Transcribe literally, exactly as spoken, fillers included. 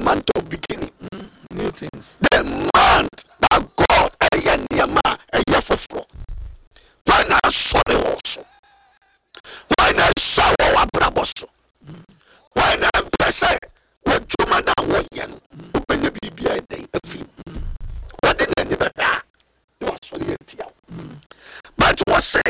month of beginning. Mm, new things. The month that God eye niyama eye foforo. When I saw the also. When I saw our braboso. When I say what you man na yen. Open your bibia dey afim. What in any better. You are sorry. But was saying